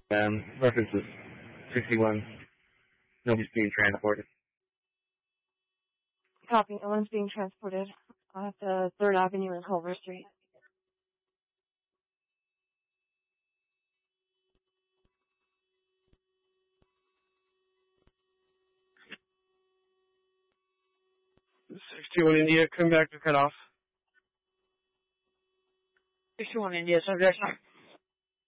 References 61. Nobody's being transported. Copy. No one's being transported at the 3rd Avenue and Culver Street. #61 India, come back to cut off. #61 India, subject